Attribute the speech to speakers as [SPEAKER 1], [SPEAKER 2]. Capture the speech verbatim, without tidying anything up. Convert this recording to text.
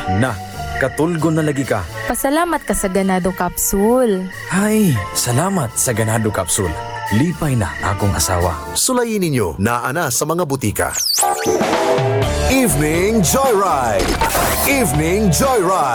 [SPEAKER 1] Na, katulgo na lagi ka.
[SPEAKER 2] Pasalamat ka sa Ganado Capsule.
[SPEAKER 1] Hay, salamat sa Ganado Capsule. Lipay na akong asawa.
[SPEAKER 3] Sulayin ninyo na ana sa mga butika. Evening Joyride! Evening Joyride!